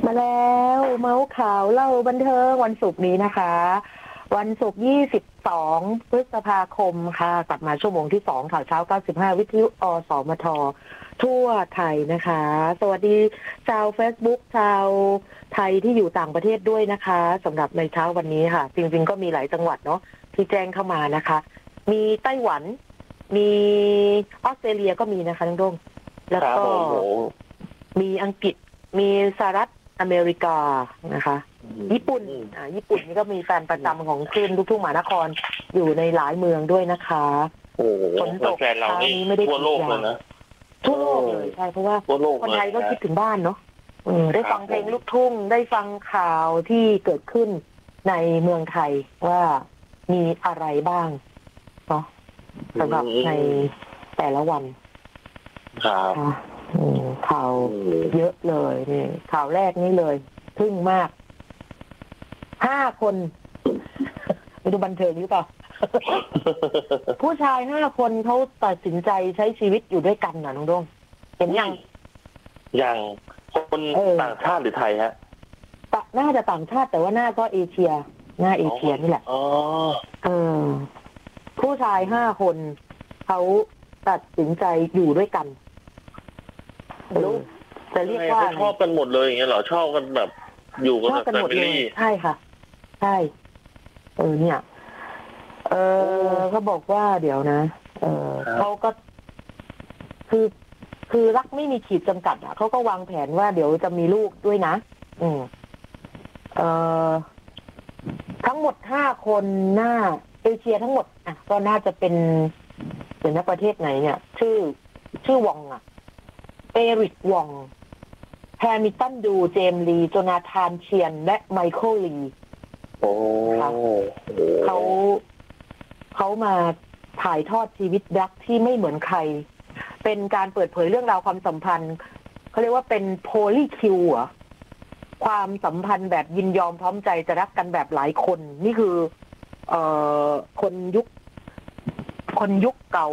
มาแล้วเมาส์ข่าวเล่าบันเทิงวันศุกร์นี้นะคะ วันศุกร์22 พฤษภาคมค่ะกลับมาชั่วโมงที่2ข่าวเช้า95วิทยุอสมททั่วไทยนะคะ สวัสดีชาว Facebook ชาวไทยที่อยู่ต่างประเทศด้วยนะคะสำหรับในเช้าวันนี้ค่ะจริงๆก็มีหลายจังหวัดเนาะที่แจ้งเข้ามานะคะมีไต้หวันมีออสเตรเลียก็มีนะคะทั้งดงแล้วก็มีอังกฤษมีสหรัฐอเมริกานะคะญี่ปุ่นญี่ปุ่นนี่ก็มีแฟนประจำของคลื่นลูกทุ่งมหานครอยู่ในหลายเมืองด้วยนะคะฝนตกคราวนี้ไม่ได้ทั่วโลกเลยนะทั่วโลกเลยใช่เพราะว่าคนไทยก็คิดถึงบ้านเนาะได้ฟังเพลงลูกทุ่งได้ฟังข่าวที่เกิดขึ้นในเมืองไทยว่ามีอะไรบ้างเนาะสำหรับในแต่ละวันครับข่าวเยอะเลยนี่ข่าวแรกนี่เลยทึ่งมาก5 คนไปดูบันเทิงหรือเปล่า ผู้ชาย5 คนเขาตัดสินใจใช้ชีวิตอยู่ด้วยกันน่ะน้องดงเห็นยังคนต่างชาติหรือไทยฮะน่าจะต่างชาติแต่ว่าหน้าก็เอเชียหน้าเอเชียนี่แหละผู้ชาย5 คนเขาตัดสินใจอยู่ด้วยกันรู้จะเรียกว่าชอบกันหมดเลยอย่างเงี้ยเหรอชอบกันแบบอยู่กันแบบแฟมิลี่ใช่ค่ะใช่เนี่ยเขาบอกว่าเดี๋ยวนะเขาก็คือรักไม่มีขีดจำกัดอ่ะเขาก็วางแผนว่าเดี๋ยวจะมีลูกด้วยนะทั้งหมด5 คนหน้าเอเชียทั้งหมดอ่ะก็น่าจะเป็นนักประเทศไหนเนี่ยชื่อวองอ่ะเอริกวองแฮมิลตันดูเจมส์ลีโจนาธานเชียนและไมเคิลลีเขามาถ่ายทอดชีวิตรักที่ไม่เหมือนใครเป็นการเปิดเผยเรื่องราวความสัมพันธ์เขาเรียกว่าเป็นโพลีคิวอ่ะความสัมพันธ์แบบยินยอมพร้อมใจจะรักกันแบบหลายคนนี่คือคนยุคเก่า